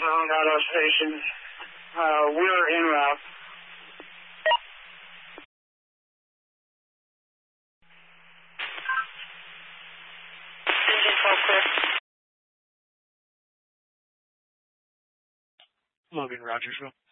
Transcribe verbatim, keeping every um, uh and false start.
Auto Station. Uh, we're en route. Logan, Rogersville.